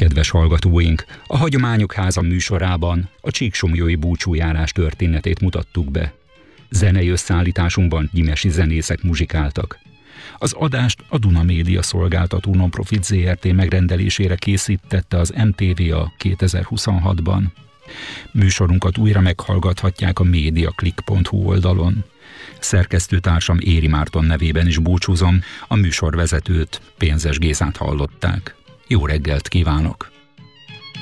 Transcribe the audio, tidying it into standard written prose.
Kedves hallgatóink, a Hagyományok Háza műsorában a csíksomlyói búcsújárás történetét mutattuk be. Zenei összeállításunkban gyimesi zenészek muzsikáltak. Az adást a Duna Média Szolgáltató Nonprofit Zrt. Megrendelésére készítette az MTVA 2026-ban. Műsorunkat újra meghallgathatják a mediaclick.hu oldalon. Szerkesztőtársam Éri Márton nevében is búcsúzom, a műsorvezetőt, Pénzes Gézát hallották. Jó reggelt kívánok!